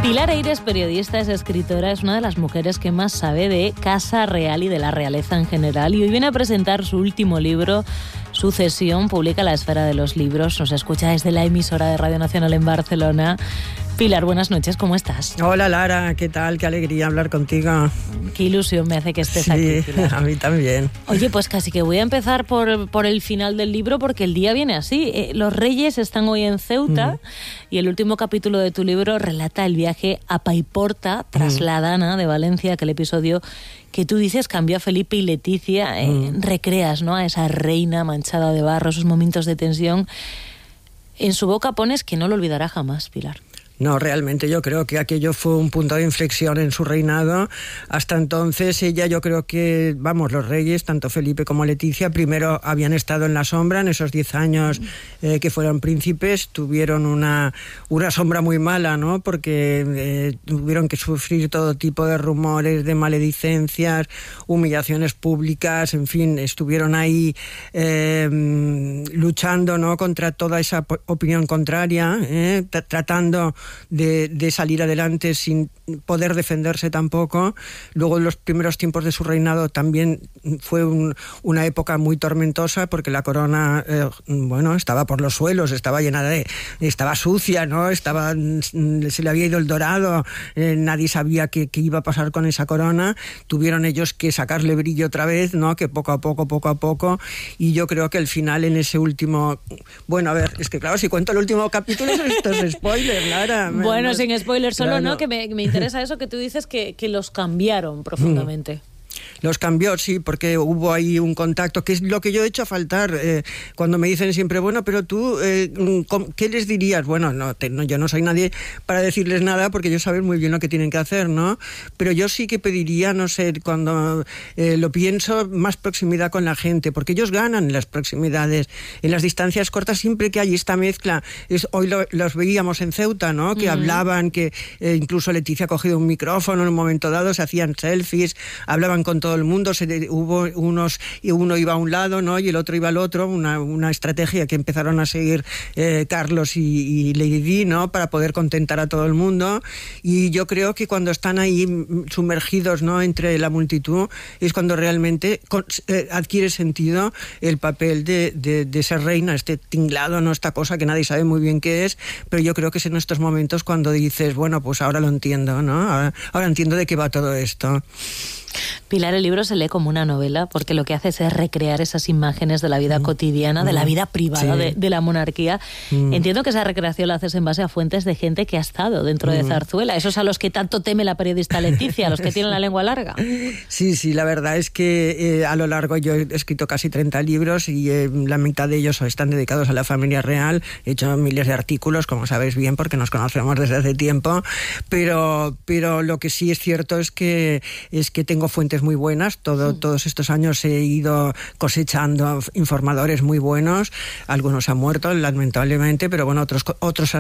Pilar Eyre es periodista, es escritora, es una de las mujeres que más sabe de Casa Real y de la realeza en general, y hoy viene a presentar su último libro, Sucesión, publica La Esfera de los Libros, nos escucha desde la emisora de Radio Nacional en Barcelona. Pilar, buenas noches, ¿cómo estás? Hola Lara, ¿qué tal? Qué alegría hablar contigo. Qué ilusión me hace que estés aquí, Pilar. Sí, a mí también. Oye, pues casi que voy a empezar por el final del libro, porque el día viene así. Los Reyes están hoy en Ceuta y el último capítulo de tu libro relata el viaje a Paiporta tras la Dana de Valencia, aquel episodio que tú dices cambió a Felipe y Leticia. Recreas, ¿no?, a esa reina manchada de barro, esos momentos de tensión. En su boca pones que no lo olvidará jamás, Pilar. No, realmente yo creo que aquello fue un punto de inflexión en su reinado. Hasta entonces ella, yo creo que, los reyes, tanto Felipe como Leticia, primero habían estado en la sombra en esos 10 años que fueron príncipes, tuvieron una sombra muy mala, ¿no? Porque tuvieron que sufrir todo tipo de rumores, de maledicencias, humillaciones públicas, en fin, estuvieron ahí luchando, ¿no?, contra toda esa opinión contraria, tratando de salir adelante sin poder defenderse tampoco. Luego, en los primeros tiempos de su reinado también fue una época muy tormentosa, porque la corona estaba por los suelos, estaba llena estaba sucia, ¿no? Se le había ido el dorado, nadie sabía qué iba a pasar con esa corona. Tuvieron ellos que sacarle brillo otra vez, ¿no? Que poco a poco, y yo creo que el final en ese último... Bueno, a ver, es que claro, si cuento el último capítulo, esto es spoiler, Lara. Bueno, sin spoiler solo, claro. ¿No? Que me interesa eso que tú dices, que los cambiaron profundamente. Los cambió, sí, porque hubo ahí un contacto, que es lo que yo he hecho a faltar. Cuando me dicen siempre, bueno, pero tú, ¿qué les dirías? Bueno, yo no soy nadie para decirles nada, porque ellos saben muy bien lo que tienen que hacer, ¿no? Pero yo sí que pediría, no sé, cuando lo pienso, más proximidad con la gente, porque ellos ganan en las proximidades. En las distancias cortas, siempre que hay esta mezcla, hoy los veíamos en Ceuta, ¿no? Que hablaban, que incluso Leticia ha cogido un micrófono en un momento dado, se hacían selfies, hablaban con todo el mundo, hubo unos, y uno iba a un lado, ¿no?, y el otro iba al otro, una estrategia que empezaron a seguir Carlos y Lady Di, ¿no?, para poder contentar a todo el mundo. Y yo creo que cuando están ahí sumergidos, ¿no?, entre la multitud, es cuando realmente adquiere sentido el papel de ser reina, este tinglado, ¿no?, esta cosa que nadie sabe muy bien qué es, pero yo creo que es en estos momentos cuando dices, bueno, pues ahora lo entiendo, ¿no? Ahora entiendo de qué va todo esto. Pilar, el libro se lee como una novela, porque lo que hace es recrear esas imágenes de la vida cotidiana, de la vida privada de la monarquía. Entiendo que esa recreación la haces en base a fuentes de gente que ha estado dentro de Zarzuela, esos a los que tanto teme la periodista Leticia, a los que tienen la lengua larga. Sí, la verdad es que a lo largo yo he escrito casi 30 libros y la mitad de ellos están dedicados a la familia real. He hecho miles de artículos, como sabéis bien, porque nos conocemos desde hace tiempo, pero lo que sí es cierto es que tengo fuentes muy buenas. Todos estos años he ido cosechando informadores muy buenos. Algunos han muerto, lamentablemente, pero bueno, otros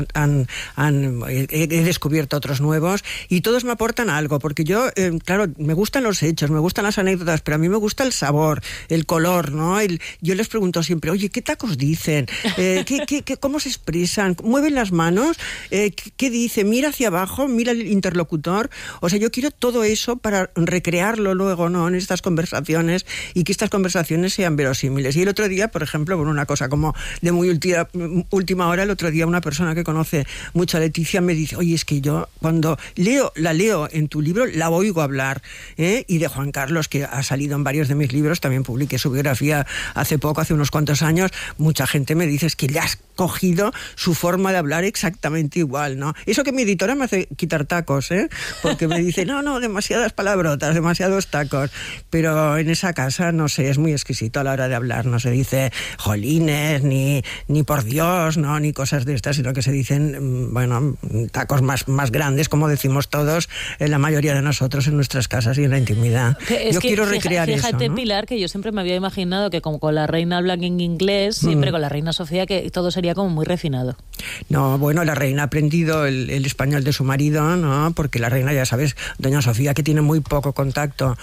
he descubierto otros nuevos, y todos me aportan algo, porque yo, claro, me gustan los hechos, me gustan las anécdotas, pero a mí me gusta el sabor, el color, ¿no? Yo les pregunto siempre, oye, ¿qué tacos dicen? ¿Cómo se expresan? ¿Mueven las manos? ¿Qué dice? Mira hacia abajo, mira el interlocutor. O sea, yo quiero todo eso para recrearlo luego, ¿no?, en estas conversaciones, y que estas conversaciones sean verosímiles. Y el otro día, por ejemplo, una cosa como de muy última hora, el otro día una persona que conoce mucho a Leticia me dice, oye, es que yo cuando la leo en tu libro, la oigo hablar, y de Juan Carlos, que ha salido en varios de mis libros, también publiqué su biografía hace unos cuantos años, mucha gente me dice, es que le has cogido su forma de hablar exactamente igual, ¿no? Eso que mi editora me hace quitar tacos, porque me dice, no, demasiadas palabrotas, demasiados tacos, pero en esa casa, no sé, es muy exquisito a la hora de hablar, no se dice jolines, ni por Dios, no, ni cosas de estas, sino que se dicen, tacos más grandes, como decimos todos, la mayoría de nosotros en nuestras casas y en la intimidad. Yo quiero recrear eso, ¿no? Pilar, que yo siempre me había imaginado que como con la reina hablan en inglés, siempre con la reina Sofía, que todo sería sería como muy refinado. No, bueno, la reina ha aprendido el español de su marido, ¿no? Porque la reina, ya sabes, doña Sofía, que tiene muy poco contacto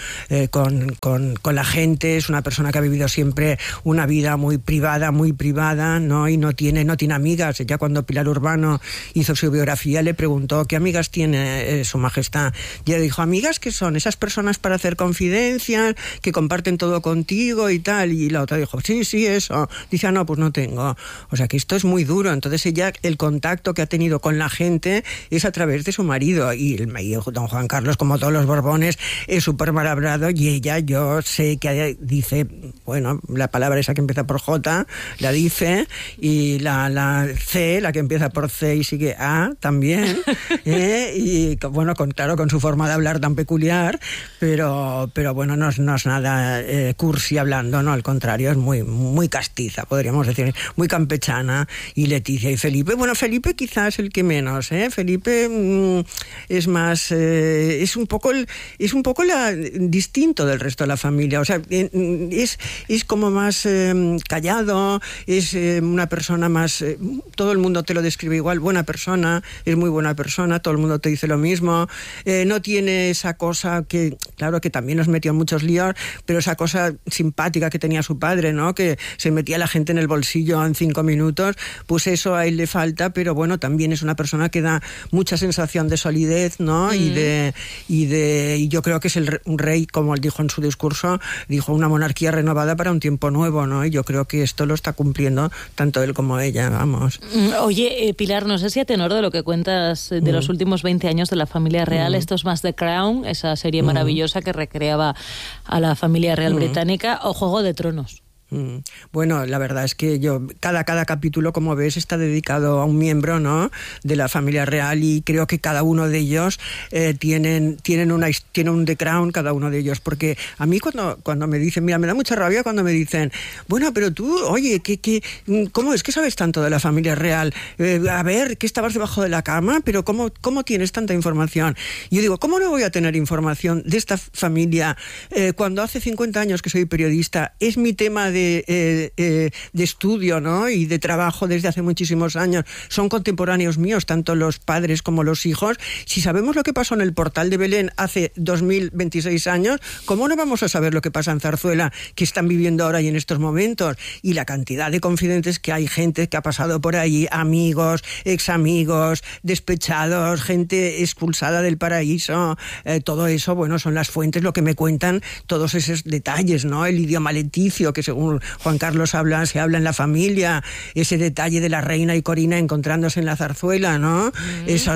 con la gente, es una persona que ha vivido siempre una vida muy privada, ¿no? Y no tiene amigas. Ya cuando Pilar Urbano hizo su biografía le preguntó ¿qué amigas tiene su majestad? Y ella dijo, amigas que son esas personas para hacer confidencias, que comparten todo contigo y tal. Y la otra dijo, sí, eso. Dice, no, pues no tengo. O sea que esto es muy duro. Entonces ella, el contacto que ha tenido con la gente es a través de su marido. Y don Juan Carlos, como todos los Borbones, es súper mal hablado. Y ella, yo sé que dice, bueno, la palabra esa que empieza por J, la dice, y la C, la que empieza por C y sigue A, también. Y bueno, claro, con su forma de hablar tan peculiar, pero bueno, no es nada cursi hablando, no, al contrario, es muy castiza, podríamos decir, muy campechana. Y Leticia y Felipe, bueno, Felipe quizás el que menos, Felipe es más, es un poco distinto del resto de la familia, o sea, es como más callado, es una persona más, todo el mundo te lo describe igual, buena persona, es muy buena persona, todo el mundo te dice lo mismo, no tiene esa cosa que, claro, que también nos metió en muchos líos, pero esa cosa simpática que tenía su padre, ¿no? Que se metía la gente en el bolsillo en 5 minutos, pues eso a él le falta, pero bueno, también es una persona que da mucha sensación de solidez, ¿no? Y yo creo que es un rey, como él dijo en su discurso, dijo una monarquía renovada para un tiempo nuevo, ¿no? Y yo creo que esto lo está cumpliendo tanto él como ella, vamos. Oye, Pilar, no sé si a tenor de lo que cuentas de los últimos 20 años de la familia real, esto es más The Crown, esa serie maravillosa que recreaba a la familia real británica, o Juego de Tronos. Bueno, la verdad es que cada capítulo, como ves, está dedicado a un miembro, ¿no?, de la familia real, y creo que cada uno de ellos tienen un The Crown, cada uno de ellos, porque a mí cuando me dicen, mira, me da mucha rabia cuando me dicen, bueno, pero tú, oye, ¿cómo es que sabes tanto de la familia real? A ver, que estabas debajo de la cama, pero ¿cómo tienes tanta información? Y yo digo, ¿cómo no voy a tener información de esta familia cuando hace 50 años que soy periodista? Es mi tema de estudio, ¿no?, y de trabajo desde hace muchísimos años. Son contemporáneos míos, tanto los padres como los hijos. Si sabemos lo que pasó en el Portal de Belén hace 2026 años, ¿cómo no vamos a saber lo que pasa en Zarzuela, que están viviendo ahora y en estos momentos? Y la cantidad de confidentes que hay, gente que ha pasado por ahí, amigos, examigos, despechados, gente expulsada del paraíso, todo eso, bueno, son las fuentes, lo que me cuentan todos esos detalles, ¿no? El idioma leticio, que según Juan Carlos se habla en la familia, ese detalle de la reina y Corina encontrándose en la zarzuela, ¿no? Esa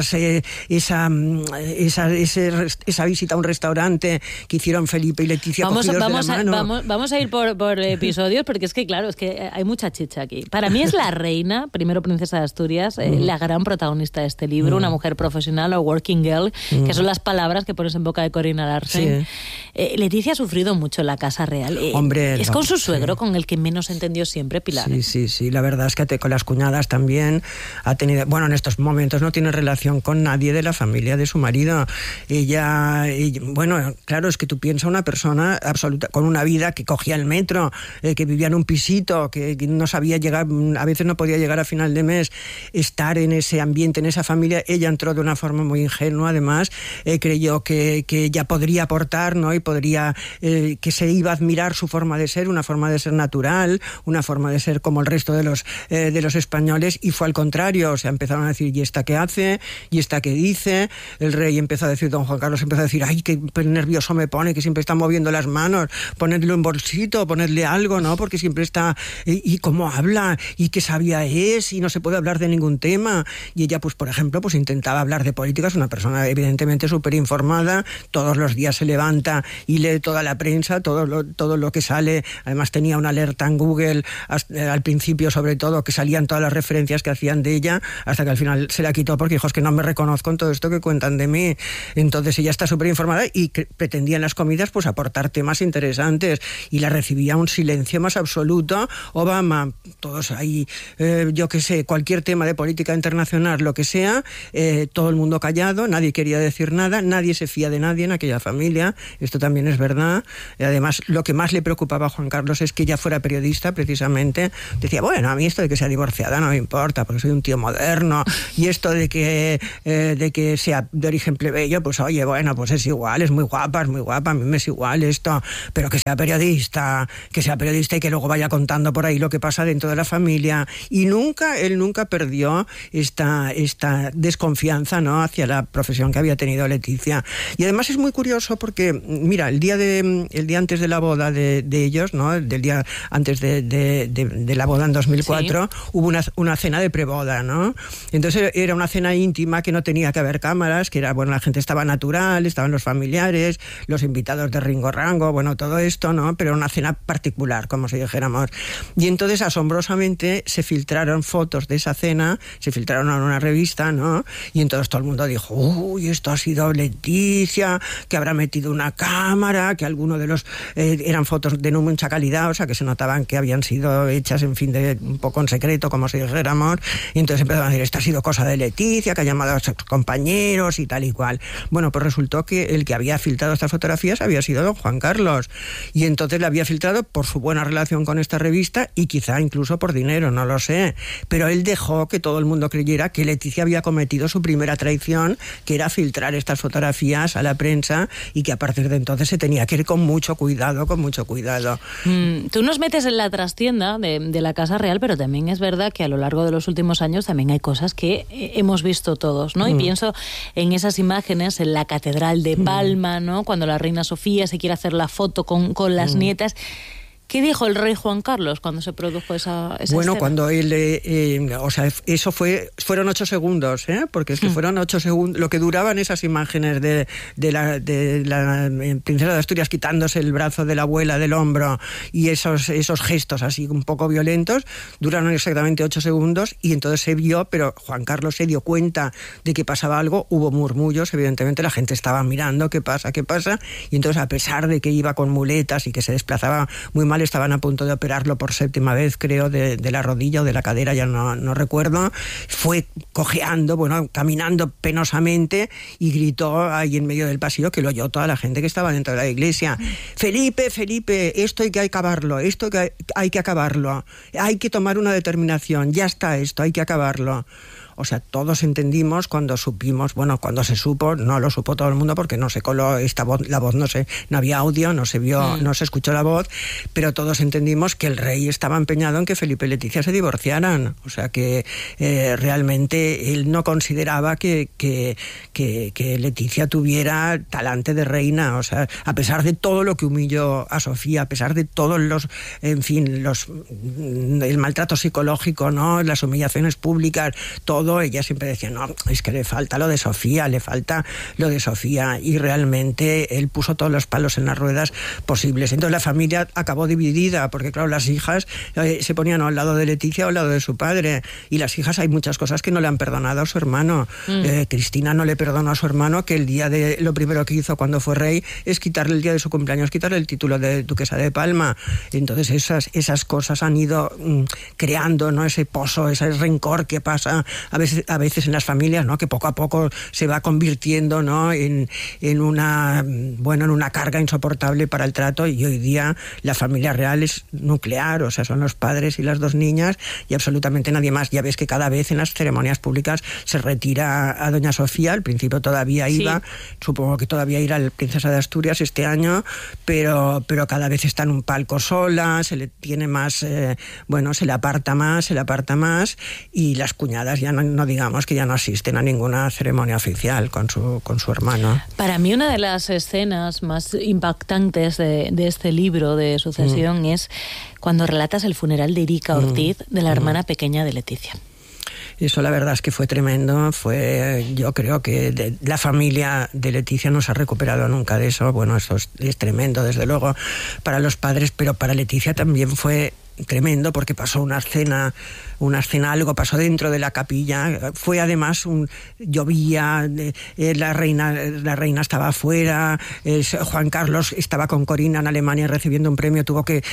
visita a un restaurante que hicieron Felipe y Leticia cogidos de la mano. Vamos a ir por episodios, porque es que, claro, es que hay mucha chicha aquí. Para mí es la reina, primero princesa de Asturias, la gran protagonista de este libro, una mujer profesional o working girl, que son las palabras que pones en boca de Corina Larsen. Sí. Leticia ha sufrido mucho en la Casa Real. Hombre, es con su suegro con el que menos entendió siempre, Pilar. Sí, la verdad es que con las cuñadas también ha tenido, bueno, en estos momentos no tiene relación con nadie de la familia de su marido. Ella, bueno, claro, es que tú piensas una persona absoluta, con una vida que cogía el metro, que vivía en un pisito, que no sabía llegar, a veces no podía llegar a final de mes, estar en ese ambiente, en esa familia. Ella entró de una forma muy ingenua, además, creyó que ella podría aportar, ¿no?, y podría, que se iba a admirar su forma de ser, una forma de ser natural, una forma de ser como el resto de los españoles, y fue al contrario. O sea, empezaron a decir, ¿y esta qué hace? ¿Y esta qué dice? El rey empezó a decir, don Juan Carlos empezó a decir, ay, qué nervioso me pone, que siempre está moviendo las manos, ponedlo en bolsito, ponedle algo, ¿no?, porque siempre está, y cómo habla, y qué sabia es, y no se puede hablar de ningún tema. Y ella, pues por ejemplo, pues intentaba hablar de política, es una persona evidentemente súper informada, todos los días se levanta y lee toda la prensa, todo lo que sale. Además tenía una alerta en Google al principio, sobre todo, que salían todas las referencias que hacían de ella, hasta que al final se la quitó porque dijo, es que no me reconozco en todo esto que cuentan de mí. Entonces ella está súper informada y pretendía en las comidas pues aportar temas interesantes, y la recibía un silencio más absoluto. Obama, todos ahí, yo qué sé, cualquier tema de política internacional, lo que sea, todo el mundo callado, nadie quería decir nada, nadie se fía de nadie en aquella familia. Esto también es verdad. Además, lo que más le preocupaba a Juan Carlos es que que ella fuera periodista, precisamente, decía, bueno, a mí esto de que sea divorciada no me importa, porque soy un tío moderno, y esto de que sea de origen plebeyo, pues oye, bueno, pues es igual, es muy guapa, a mí me es igual esto, pero que sea periodista y que luego vaya contando por ahí lo que pasa dentro de la familia. Y él nunca perdió esta desconfianza, ¿no?, hacia la profesión que había tenido Leticia. Y además es muy curioso porque, mira, el día antes de la boda de ellos, ¿no?, del día antes de la boda en 2004, sí, hubo una cena de preboda, ¿no? Entonces era una cena íntima que no tenía que haber cámaras, que era, bueno, la gente estaba natural, estaban los familiares, los invitados de Ringo Rango, bueno, todo esto, ¿no? Pero era una cena particular, como si dijéramos. Y entonces, asombrosamente, se filtraron fotos de esa cena, se filtraron en una revista, ¿no? Y entonces todo el mundo dijo, uy, esto ha sido Leticia, que habrá metido una cámara, que alguno de los... eran fotos de no mucha calidad, o sea, que se notaban que habían sido hechas, en fin, un poco en secreto, como si dijéramos. Y entonces empezaron a decir, esto ha sido cosa de Leticia, que ha llamado a sus compañeros y tal y cual. Bueno, pues resultó que el que había filtrado estas fotografías había sido don Juan Carlos. Y entonces la había filtrado por su buena relación con esta revista y quizá incluso por dinero, no lo sé. Pero él dejó que todo el mundo creyera que Leticia había cometido su primera traición, que era filtrar estas fotografías a la prensa, y que a partir de entonces se tenía que ir con mucho cuidado, Tú nos metes en la trastienda de la Casa Real, pero también es verdad que a lo largo de los últimos años también hay cosas que hemos visto todos, ¿no? Y pienso en esas imágenes en la Catedral de Palma, ¿no?, cuando la reina Sofía se quiere hacer la foto con las nietas. ¿Qué dijo el rey Juan Carlos cuando se produjo esa bueno, escena? Cuando él... o sea, eso fueron 8 segundos, ¿eh? Porque es que fueron 8 segundos... Lo que duraban esas imágenes de la princesa de Asturias quitándose el brazo de la abuela del hombro y esos gestos así un poco violentos, duraron exactamente 8 segundos, y entonces se vio, pero Juan Carlos se dio cuenta de que pasaba algo, hubo murmullos, evidentemente la gente estaba mirando qué pasa, y entonces, a pesar de que iba con muletas y que se desplazaba muy mal, estaban a punto de operarlo por 7ª vez, creo, de la rodilla o de la cadera, ya no recuerdo, fue cojeando, bueno, caminando penosamente, y gritó ahí en medio del pasillo, que lo oyó toda la gente que estaba dentro de la iglesia: Felipe, esto hay que acabarlo, hay que tomar una determinación, ya está esto, hay que acabarlo. O sea, todos entendimos cuando supimos, bueno, cuando se supo, no lo supo todo el mundo porque no se coló esta voz, la voz no había audio, no se vio, no se escuchó la voz, pero todos entendimos que el rey estaba empeñado en que Felipe y Leticia se divorciaran. O sea, que realmente él no consideraba que Leticia tuviera talante de reina. O sea, a pesar de todo lo que humilló a Sofía, a pesar de todos los, en fin, el maltrato psicológico, ¿no?, las humillaciones públicas, todo, ella siempre decía, no, es que le falta lo de Sofía, y realmente él puso todos los palos en las ruedas posibles. Entonces la familia acabó dividida, porque claro, las hijas se ponían al lado de Leticia o al lado de su padre, y las hijas, hay muchas cosas que no le han perdonado a su hermano. Cristina no le perdonó a su hermano que el día de lo primero que hizo cuando fue rey es quitarle el día de su cumpleaños, quitarle el título de duquesa de Palma. Entonces esas cosas han ido creando, ¿no?, ese pozo, ese rencor que pasa a veces en las familias, ¿no?, que poco a poco se va convirtiendo, ¿no?, en una carga insoportable para el trato. Y hoy día la familia real es nuclear, o sea, son los padres y las 2 niñas y absolutamente nadie más. Ya ves que cada vez en las ceremonias públicas se retira a doña Sofía. Al principio todavía iba, supongo que todavía irá la princesa de Asturias este año, pero cada vez está en un palco sola, se le tiene más, se le aparta más, y las cuñadas ya no digamos que ya no asisten a ninguna ceremonia oficial con su hermano. Para mí una de las escenas más impactantes de este libro de Sucesión es cuando relatas el funeral de Erika Ortiz, de la hermana pequeña de Leticia. Eso la verdad es que fue tremendo. Yo creo que la familia de Leticia no se ha recuperado nunca de eso. Bueno, eso es tremendo, desde luego, para los padres, pero para Leticia también fue tremendo, porque pasó una escena, algo pasó dentro de la capilla. Fue además llovía, la reina estaba afuera, Juan Carlos estaba con Corina en Alemania recibiendo un premio, tuvo que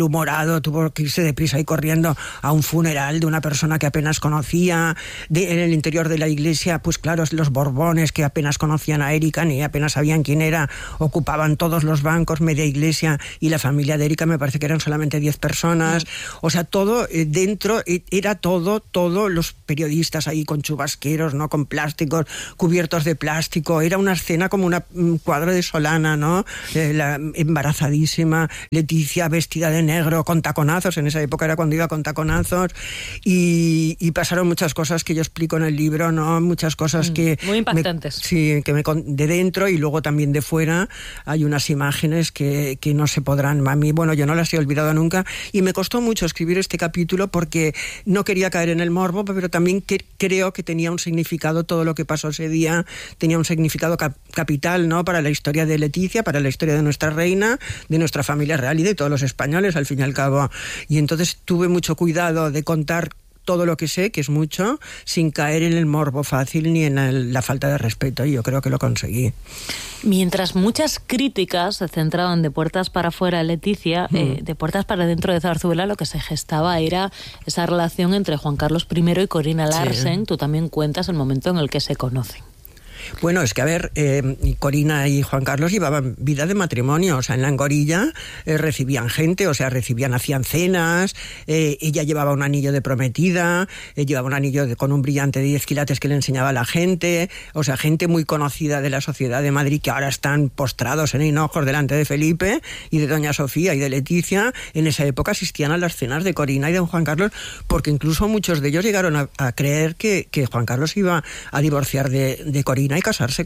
irse deprisa y corriendo a un funeral de una persona que apenas conocía. En el interior de la iglesia, pues claro, los Borbones, que apenas conocían a Erika ni apenas sabían quién era, ocupaban todos los bancos, media iglesia, y la familia de Erika me parece que eran solamente 10 personas. O sea, todo dentro, era todo, los periodistas ahí con chubasqueros, ¿no? Con plásticos, cubiertos de plástico. Era una escena como un cuadro de Solana, ¿no? La embarazadísima Leticia vestida de negro, con taconazos. En esa época era cuando iba con taconazos. Y pasaron muchas cosas que yo explico en el libro, ¿no? Muchas cosas que... Muy impactantes. Sí, de dentro y luego también de fuera. Hay unas imágenes que no se podrán... A mí, bueno, yo no las he olvidado nunca. Y me costó mucho escribir este capítulo porque no quería caer en el morbo, pero también creo que tenía un significado, todo lo que pasó ese día tenía un significado capital, ¿no? Para la historia de Leticia, para la historia de nuestra reina, de nuestra familia real y de todos los españoles, al fin y al cabo. Y entonces tuve mucho cuidado de contar todo lo que sé, que es mucho, sin caer en el morbo fácil ni en la falta de respeto, y yo creo que lo conseguí. Mientras muchas críticas se centraban de puertas para afuera, Leticia, de puertas para dentro de Zarzuela, lo que se gestaba era esa relación entre Juan Carlos I y Corina Larsen. Sí. Tú también cuentas el momento en el que se conocen. Bueno, es que a ver, Corina y Juan Carlos llevaban vida de matrimonio, o sea, en la Angorilla recibían gente, o sea, hacían cenas, ella llevaba un anillo de prometida, llevaba un anillo con un brillante de 10 quilates que le enseñaba a la gente, o sea, gente muy conocida de la sociedad de Madrid que ahora están postrados en hinojos delante de Felipe y de doña Sofía y de Leticia. En esa época asistían a las cenas de Corina y de Juan Carlos, porque incluso muchos de ellos llegaron a creer que Juan Carlos iba a divorciar de Corina y casarse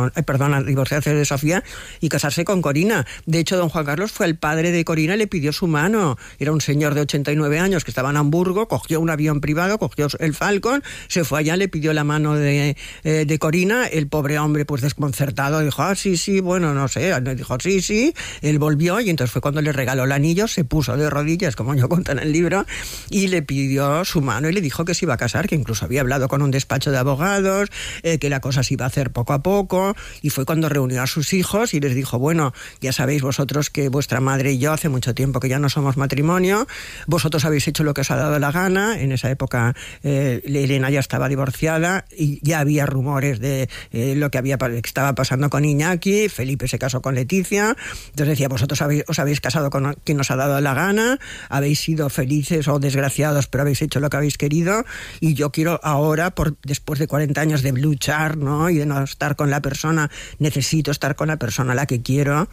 a divorciarse de Sofía y casarse con Corina. De hecho, don Juan Carlos fue el padre de Corina y le pidió su mano. Era un señor de 89 años que estaba en Hamburgo, cogió un avión privado, cogió el Falcon, se fue allá, le pidió la mano de Corina. El pobre hombre, pues desconcertado, dijo, sí, bueno, no sé. Dijo, sí. Él volvió y entonces fue cuando le regaló el anillo, se puso de rodillas, como yo cuento en el libro, y le pidió su mano y le dijo que se iba a casar, que incluso había hablado con un despacho de abogados, que la cosa se iba a hacer poco a poco, y fue cuando reunió a sus hijos y les dijo, bueno, ya sabéis vosotros que vuestra madre y yo hace mucho tiempo que ya no somos matrimonio, vosotros habéis hecho lo que os ha dado la gana. En esa época Elena ya estaba divorciada y ya había rumores de lo que estaba pasando con Iñaki. Felipe se casó con Leticia, entonces decía, vosotros os habéis casado con quien os ha dado la gana, habéis sido felices o desgraciados, pero habéis hecho lo que habéis querido, y yo quiero ahora, después de 40 años de luchar, ¿no? Y de no estar con la persona, necesito estar con la persona a la que quiero,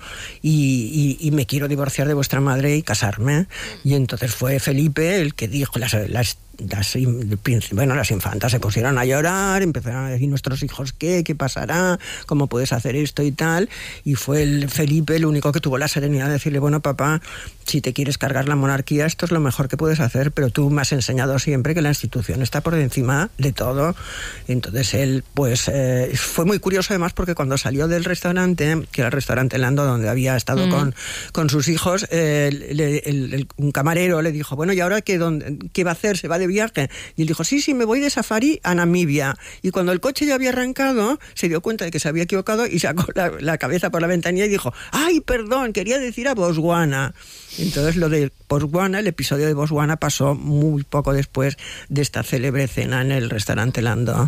y me quiero divorciar de vuestra madre y casarme. Y entonces fue Felipe el que dijo, las infantas se pusieron a llorar, empezaron a decir, nuestros hijos, ¿qué pasará? ¿Cómo puedes hacer esto y tal? Y fue Felipe el único que tuvo la serenidad de decirle, bueno, papá, si te quieres cargar la monarquía, esto es lo mejor que puedes hacer, pero tú me has enseñado siempre que la institución está por encima de todo. Entonces él, pues, fue muy curioso además, porque cuando salió del restaurante, que era el restaurante Lando, donde había estado con sus hijos, un camarero le dijo, bueno, ¿y ahora qué va a hacer? ¿Se va de viaje? Y él dijo, sí, me voy de safari a Namibia. Y cuando el coche ya había arrancado, se dio cuenta de que se había equivocado y sacó la cabeza por la ventanilla y dijo, ¡ay, perdón! Quería decir a Botswana. Entonces lo de Botswana, el episodio de Botswana, pasó muy poco después de esta célebre cena en el restaurante Lando.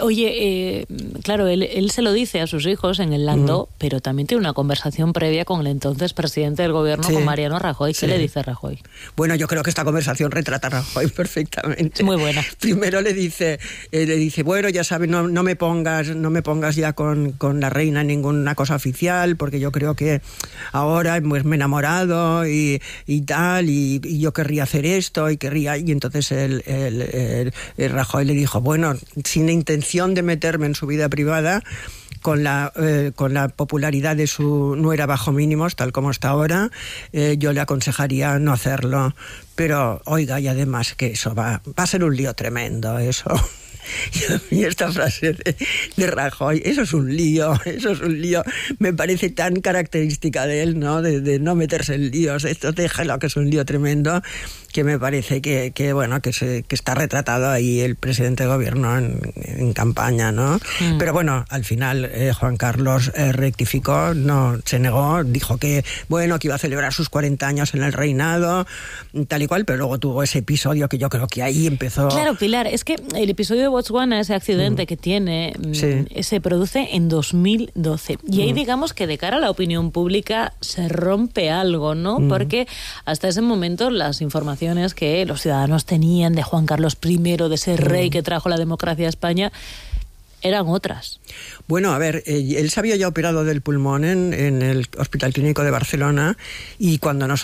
Claro, él se lo dice a sus hijos en el Lando, pero también tiene una conversación previa con el entonces presidente del gobierno, con Mariano Rajoy. ¿Qué le dice Rajoy? Bueno, yo creo que esta conversación retrata a Rajoy perfectamente. Muy buena. Primero le dice, bueno, ya sabes, no me pongas ya con la reina en ninguna cosa oficial, porque yo creo que ahora pues, me he enamorado y tal, y yo querría hacer esto, y entonces el Rajoy le dijo, bueno, sin intención de meterme en su vida privada, con la popularidad de su nuera bajo mínimos, tal como está ahora, yo le aconsejaría no hacerlo. Pero, oiga, y además que eso va a ser un lío tremendo, eso. Y esta frase de Rajoy, eso es un lío, me parece tan característica de él, ¿no? De no meterse en líos, esto déjalo, que es un lío tremendo, que me parece que está retratado ahí el presidente de gobierno en campaña, ¿no? Pero bueno, al final Juan Carlos rectificó, no se negó, dijo que iba a celebrar sus 40 años en el reinado, tal y cual, pero luego tuvo ese episodio que yo creo que ahí empezó... Claro, Pilar, es que el episodio de Botswana, ese accidente que tiene, se produce en 2012. Y ahí digamos que de cara a la opinión pública se rompe algo, ¿no? Porque hasta ese momento las informaciones que los ciudadanos tenían de Juan Carlos I, de ese rey que trajo la democracia a España, eran otras. Bueno, a ver, él se había ya operado del pulmón en el Hospital Clínico de Barcelona, y cuando nosotros